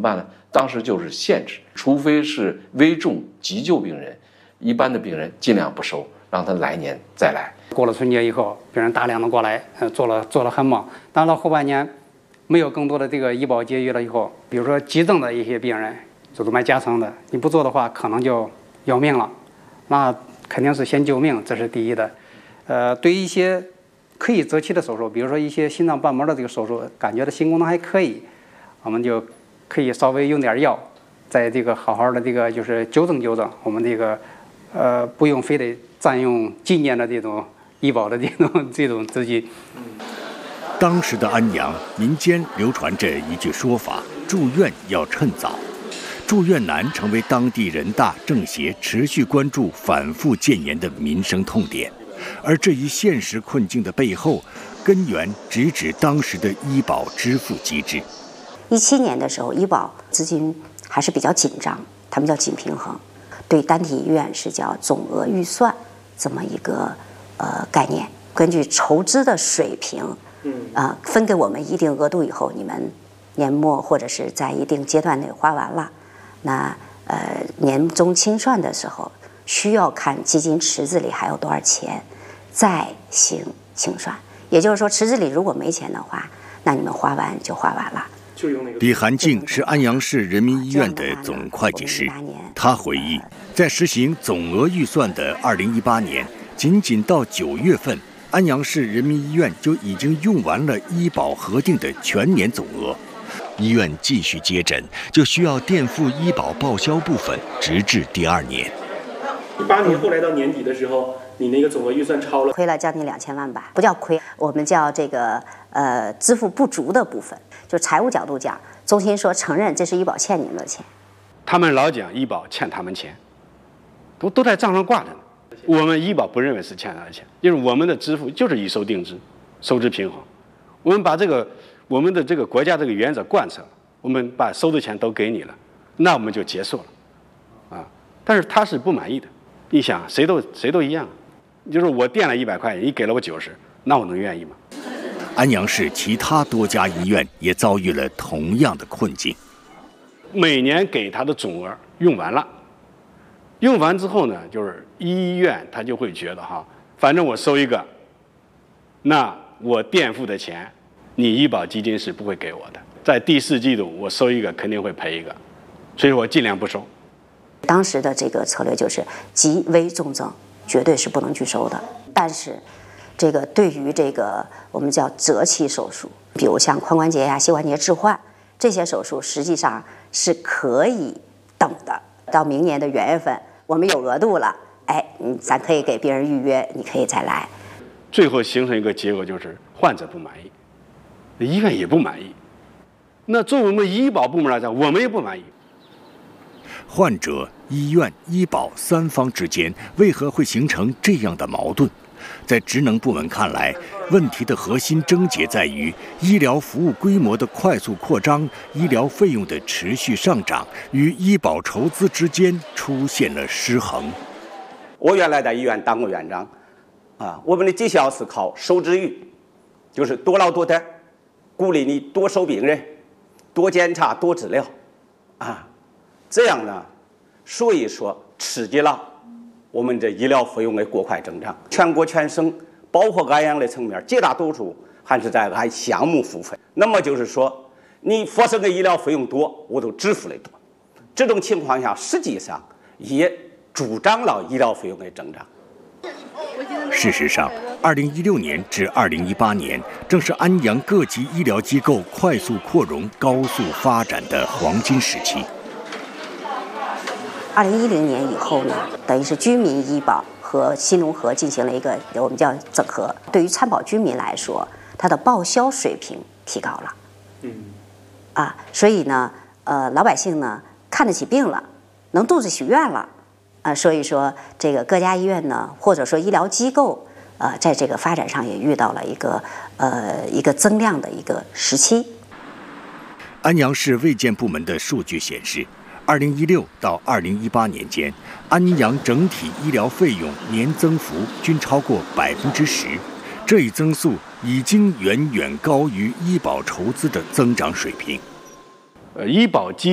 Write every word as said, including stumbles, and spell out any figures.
办呢？当时就是限制，除非是危重急救病人，一般的病人尽量不收，让他来年再来。 过了春节以后，病人大量的过来，呃，做了做了很忙。当到后半年，没有更多的这个医保结余了以后，比如说急症的一些病人，就是买夹层的，你不做的话，可能就要命了。那肯定是先救命，这是第一的。呃，对于一些可以择期的手术，比如说一些心脏瓣膜的这个手术，感觉到心功能还可以，我们就可以稍微用点药，在这个好好的这个就是纠正纠正我们这个，呃，不用非得占用今年的这种医保的这种这种资金。 当时的安阳民间流传着一句说法：住院要趁早。住院难成为当地人大政协持续关注、反复建言的民生痛点。而这一现实困境的背后，根源直指当时的医保支付机制。 一七年的时候，医保资金还是比较紧张，他们叫紧平衡，对单体医院是叫总额预算这么一个呃概念，根据筹资的水平，嗯啊、呃、分给我们一定额度以后，你们年末或者是在一定阶段内花完了，那呃年终清算的时候，需要看基金池子里还有多少钱，再行清算。也就是说，池子里如果没钱的话，那你们花完就花完了。 李寒静是安阳市人民医院的总会计师，他回忆，在实行总额预算的二零一八年，仅仅到九月份，安阳市人民医院就已经用完了医保核定的全年总额。医院继续接诊，就需要垫付医保报销部分，直至第二年。 一八年后来到年底的时候，你那个总额预算超了， 亏了将近两千万吧，不叫亏，我们叫这个呃支付不足的部分。就财务角度讲，中心说承认这是医保欠你们的钱， 他们老讲医保欠他们钱，都都在账上挂着呢。我们医保不认为是欠他的钱，就是我们的支付就是以收定支，收支平衡。我们把这个我们的这个国家这个原则贯彻了，我们把收的钱都给你了，那我们就结束了，啊！但是他是不满意的。你想，谁都谁都一样，就是我垫了一百块，你给了我九十，那我能愿意吗？ 安阳市其他多家医院也遭遇了同样的困境。 每年给他的总额用完了，用完之后呢，就是医院他就会觉得哈，反正我收一个，那我垫付的钱，你医保基金是不会给我的。在第四季度我收一个肯定会赔一个，所以我尽量不收。 当时的这个策略就是急危重症绝对是不能拒收的，但是这个对于这个我们叫择期手术，比如像髋关节呀、膝关节置换这些手术，实际上是可以等的。到明年的元月份，我们有额度了，哎，嗯，咱可以给病人预约，你可以再来。 最后形成一个结果就是患者不满意，医院也不满意。那作为我们医保部门来讲，我们也不满意。 患者、医院、医保三方之间为何会形成这样的矛盾？在职能部门看来，问题的核心症结在于医疗服务规模的快速扩张、医疗费用的持续上涨与医保筹资之间出现了失衡。 我原来在医院当过院长，啊，我们的绩效是靠收治率，就是多劳多得，鼓励你多收病人、多检查、多治疗，啊，这样呢，所以说刺激了我们这医疗费用的过快增长。全国全省包括安阳的层面，绝大多数还是在按项目付费。那么就是说，你发生的医疗费用多，我都支付的多。这种情况下，实际上也助长了医疗费用的增长。 事实上，二零一六年至二零一八年正是安阳各级医疗机构快速扩容、高速发展的黄金时期。 二零一零年以后呢，等于是居民医保和新农合进行了一个我们叫整合。对于参保居民来说，它的报销水平提高了，嗯，啊，所以呢，呃，老百姓呢看得起病了，能度子许愿了，啊，所以说这个各家医院呢，或者说医疗机构，呃，在这个发展上也遇到了一个呃一个增量的一个时期。 安阳市卫健部门的数据显示，二零一六到二零一八年间，安阳整体医疗费用年增幅均超过百分之十，这一增速已经远远高于医保筹资的增长水平。 呃，医保基